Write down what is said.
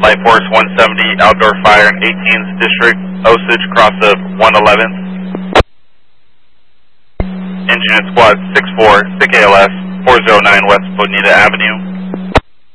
Light Force 170, outdoor fire in 18th District, Osage, cross of 111th. Engine and Squad 6-4, SICK ALS, 409 West Bonita Avenue.